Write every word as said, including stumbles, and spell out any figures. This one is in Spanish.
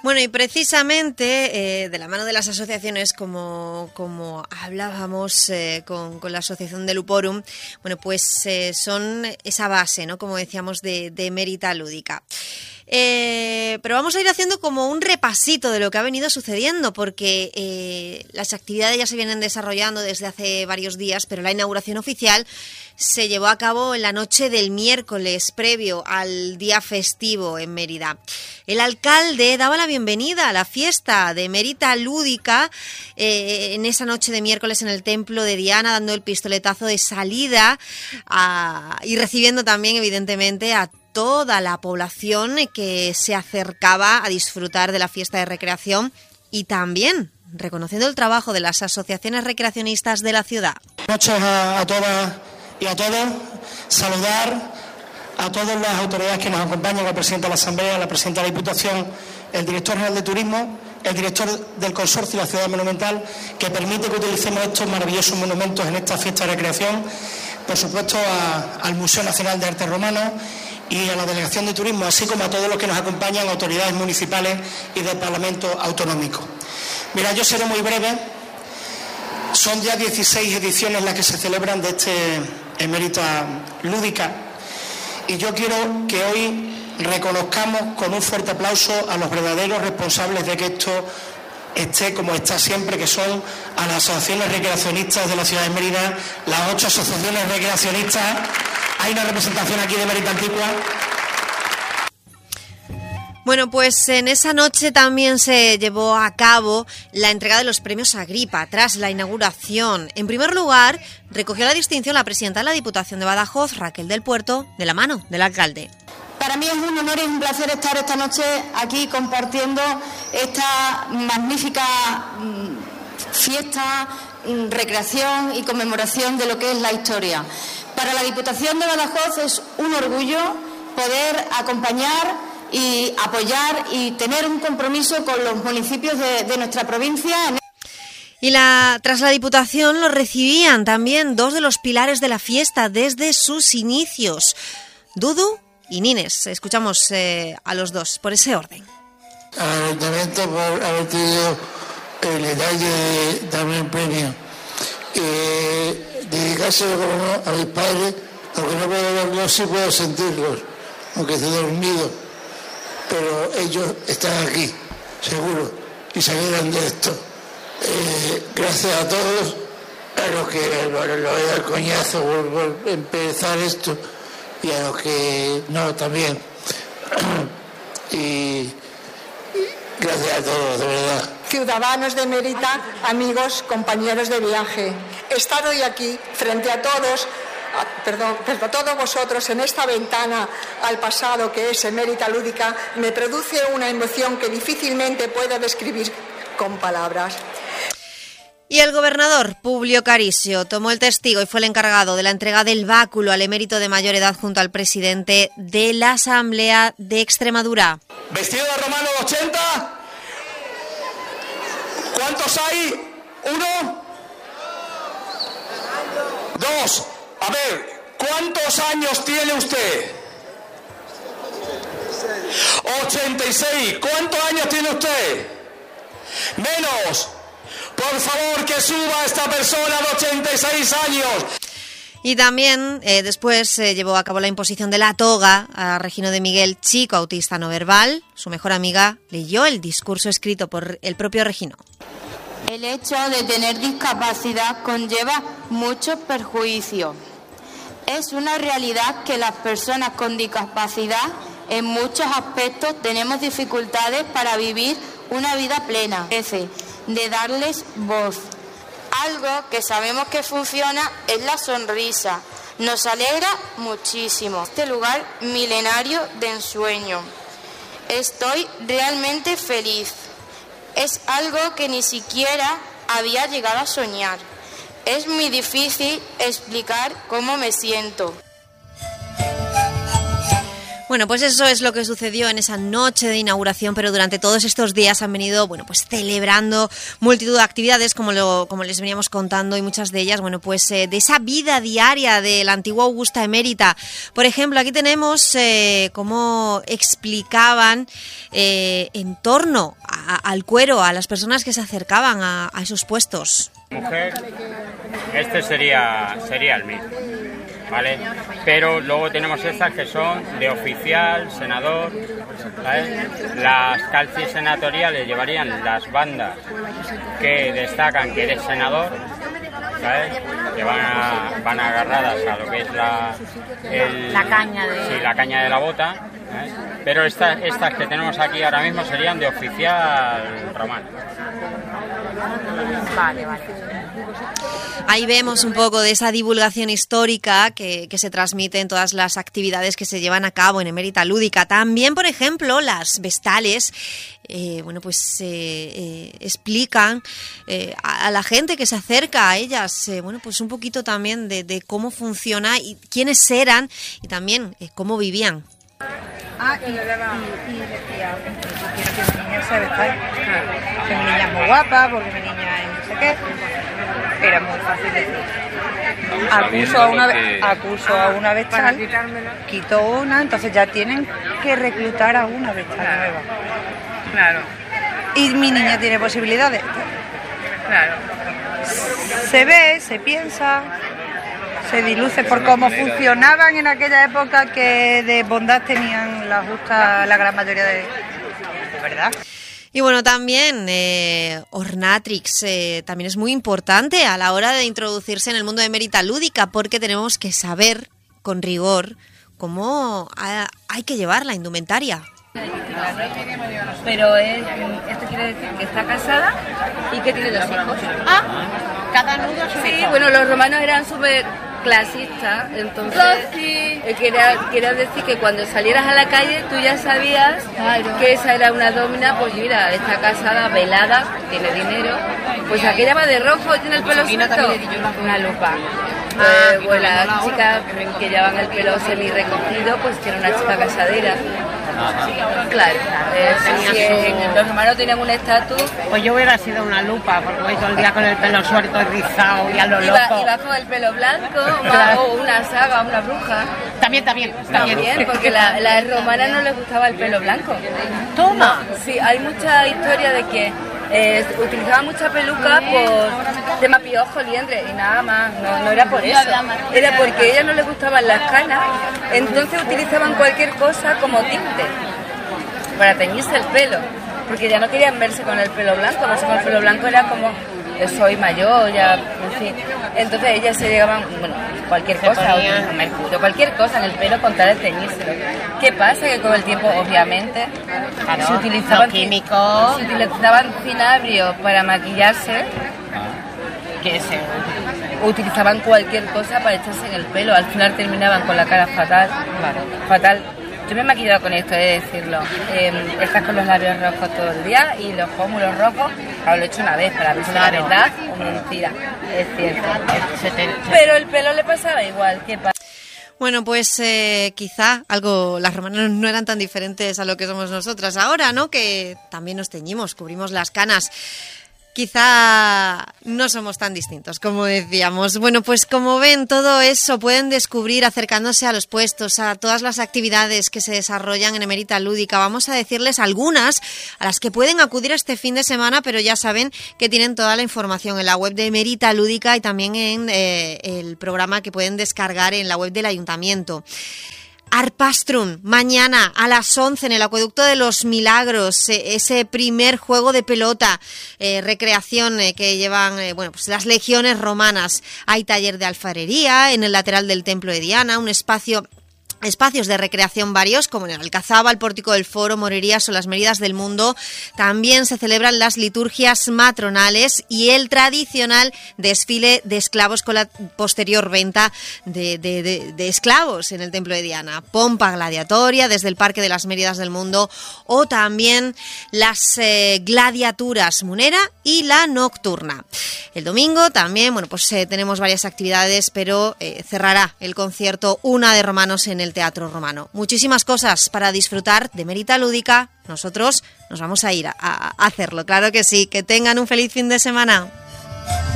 Bueno, y precisamente eh, de la mano de las asociaciones, como, como hablábamos eh, con, con la Asociación de Luporum, bueno, pues eh, son esa base, ¿no? Como decíamos, de, de Emerita Lúdica. Eh, pero vamos a ir haciendo como un repasito de lo que ha venido sucediendo, porque eh, las actividades ya se vienen desarrollando desde hace varios días, pero la inauguración oficial se llevó a cabo en la noche del miércoles, previo al día festivo en Mérida. El alcalde daba la bienvenida a la fiesta de Emerita Lúdica eh, en esa noche de miércoles en el templo de Diana, dando el pistoletazo de salida a, y recibiendo también, evidentemente, a toda la población que se acercaba a disfrutar de la fiesta de recreación y también reconociendo el trabajo de las asociaciones recreacionistas de la ciudad. Buenas noches a, a todas y a todos. Saludar a todas las autoridades que nos acompañan, al presidente de la Asamblea, la presidenta de la Diputación, el director general de Turismo, el director del Consorcio de la Ciudad Monumental, que permite que utilicemos estos maravillosos monumentos en esta fiesta de recreación, por supuesto a, al Museo Nacional de Arte Romano y a la Delegación de Turismo, así como a todos los que nos acompañan, autoridades municipales y del Parlamento Autonómico. Mira, yo seré muy breve. Son ya dieciséis ediciones las que se celebran de este Emerita Lúdica y yo quiero que hoy reconozcamos con un fuerte aplauso a los verdaderos responsables de que esto esté como está siempre, que son a las asociaciones recreacionistas de la ciudad de Mérida, las ocho asociaciones recreacionistas. Hay una representación aquí de Mérida Antigua. Bueno, pues en esa noche también se llevó a cabo la entrega de los premios Agripa tras la inauguración. En primer lugar, recogió la distinción la presidenta de la Diputación de Badajoz, Raquel del Puerto, de la mano del alcalde. Para mí es un honor y un placer estar esta noche aquí compartiendo esta magnífica fiesta, recreación y conmemoración de lo que es la historia. Para la Diputación de Badajoz es un orgullo poder acompañar y apoyar y tener un compromiso con los municipios de, de nuestra provincia. Y la, tras la Diputación lo recibían también dos de los pilares de la fiesta desde sus inicios, Dudu y Nines. Escuchamos eh, a los dos por ese orden. Al Ayuntamiento por haber tenido el detalle de darme un premio. Eh, dedicárselo como no a mis padres, aunque no puedo verlos, sí puedo sentirlos, aunque esté dormido. Pero ellos están aquí, seguro, y se alegran de esto. Eh, gracias a todos, a los que bueno, lo voy a dar coñazo por, por empezar esto, y a los que no también. y, y gracias a todos, de verdad. Ciudadanos de Mérida, amigos, compañeros de viaje, estar hoy aquí frente a todos, a, perdón, frente a todos vosotros en esta ventana al pasado que es Emerita Lúdica me produce una emoción que difícilmente puedo describir con palabras. Y el gobernador Publio Caricio tomó el testigo y fue el encargado de la entrega del báculo al emérito de mayor edad junto al presidente de la Asamblea de Extremadura. ¿Vestido de romano ochenta? ¿Cuántos hay? ¿Uno? Dos. A ver, ¿cuántos años tiene usted? ochenta y seis. ¿Cuántos años tiene usted? Menos. Por favor, que suba esta persona de ochenta y seis años. Y también eh, después se eh, llevó a cabo la imposición de la toga a Regino de Miguel, chico autista no verbal. Su mejor amiga leyó el discurso escrito por el propio Regino. El hecho de tener discapacidad conlleva muchos perjuicios. Es una realidad que las personas con discapacidad en muchos aspectos tenemos dificultades para vivir una vida plena. De darles voz. Algo que sabemos que funciona es la sonrisa. Nos alegra muchísimo. Este lugar milenario de ensueño. Estoy realmente feliz. Es algo que ni siquiera había llegado a soñar. Es muy difícil explicar cómo me siento. Bueno, pues eso es lo que sucedió en esa noche de inauguración, pero durante todos estos días han venido, bueno, pues celebrando multitud de actividades, como lo, como les veníamos contando, y muchas de ellas, bueno, pues eh, de esa vida diaria de la antigua Augusta Emérita. Por ejemplo, aquí tenemos eh, cómo explicaban eh, en torno a, al cuero, a las personas que se acercaban a, a esos puestos. Mujer, este sería, sería el mío. ¿Vale? Pero luego tenemos estas que son de oficial, senador, ¿vale? Las calcis senatoriales llevarían las bandas que destacan que eres senador, ¿sabes? Que van, a, van agarradas a lo que es la, el, la caña de... Sí, la caña de la bota, ¿eh? Pero estas, estas que tenemos aquí ahora mismo serían de oficial romano. Vale, vale. Ahí vemos un poco de esa divulgación histórica que, que se transmite en todas las actividades que se llevan a cabo en Emérita Lúdica. También, por ejemplo, las vestales, eh, bueno, pues eh, eh, explican eh, a, a la gente que se acerca a ellas, eh, bueno, pues un poquito también de, de cómo funciona y quiénes eran y también eh, cómo vivían. Ah, y, y, y decía, quiero que mi niña se vestal, que mi niña es muy guapa, porque mi niña es no sé qué. Era muy fácil decir. Acuso a una, que... acuso a una vestal, quito una, entonces ya tienen que reclutar a una vestal claro. nueva. Claro. Y mi niña tiene posibilidades. Claro. Se ve, se piensa, se diluce por cómo funcionaban en aquella época, que de bondad tenían la justa la gran mayoría de... ¿Verdad? Y bueno, también eh, Ornatrix eh, también es muy importante a la hora de introducirse en el mundo de Emérita Lúdica, porque tenemos que saber con rigor cómo ha, hay que llevar la indumentaria. Pero es, esto quiere decir que está casada y que tiene dos hijos. Ah, cada nudo su Sí, hijo. bueno, los romanos eran súper clasistas, entonces eh, quería, quería decir que cuando salieras a la calle tú ya sabías claro. que esa era una domina, pues mira, está casada, velada, tiene dinero, pues aquella va de rojo y tiene el pelo suelto, una lupa. Ah, Pues, pues las chicas que llevan el pelo semi recogido, pues tiene una chica casadera. Claro, eh, si en los romanos tenían un estatus. Pues yo hubiera sido una lupa, porque voy todo el día con el pelo suelto, rizado y a lo iba, loco. Iba con el pelo blanco, claro. o una saga, una bruja. También, también, también. También, porque a la, las romanas no les gustaba el pelo blanco. Toma. Sí, hay mucha historia de que eh, utilizaban mucha peluca por tema piojo, liendre y nada más. No, no era por eso. Era porque a ellas no les gustaban las canas, entonces utilizaban cualquier cosa como tinte para teñirse el pelo, porque ya no querían verse con el pelo blanco, verse con el pelo blanco era como, soy mayor, ya, en fin. Entonces ellas se llegaban, bueno, cualquier se cosa, o mercurio, cualquier cosa en el pelo con tal de teñírselo. ¿Qué pasa? Que con el tiempo, obviamente, claro, se utilizaban los químicos, se utilizaban cinabrio para maquillarse, que se utilizaban cualquier cosa para echarse en el pelo. Al final terminaban con la cara fatal, claro, fatal. Yo me he maquillado con esto, he de decirlo. Eh, estás con los labios rojos todo el día y los pómulos rojos, claro, lo he hecho una vez para ver si era verdad o mentira. Es cierto. Pero el pelo le pasaba igual. ¿Qué pasa? Bueno, pues eh, quizá algo, las romanas no eran tan diferentes a lo que somos nosotras ahora, ¿no? Que también nos teñimos, cubrimos las canas. Quizá no somos tan distintos, como decíamos. Bueno, pues como ven, todo eso pueden descubrir acercándose a los puestos, a todas las actividades que se desarrollan en Emérita Lúdica. Vamos a decirles algunas a las que pueden acudir este fin de semana, pero ya saben que tienen toda la información en la web de Emérita Lúdica y también en eh, el programa que pueden descargar en la web del Ayuntamiento. Arpastrum, mañana a las once en el Acueducto de los Milagros, eh, ese primer juego de pelota, eh, recreación eh, que llevan eh, bueno, pues las legiones romanas. Hay taller de alfarería en el lateral del Templo de Diana, un espacio... Espacios de recreación varios, como en el Alcazaba, el Pórtico del Foro, Morerías o las Méridas del Mundo. También se celebran las liturgias matronales y el tradicional desfile de esclavos con la posterior venta de, de, de, de esclavos en el Templo de Diana. Pompa gladiatoria desde el Parque de las Méridas del Mundo o también las eh, gladiaturas Munera y la nocturna. El domingo también, bueno, pues eh, tenemos varias actividades, pero eh, cerrará el concierto Una de Romanos en el el teatro romano. Muchísimas cosas para disfrutar de Mérita Lúdica. Nosotros nos vamos a ir a, a hacerlo, claro que sí. Que tengan un feliz fin de semana.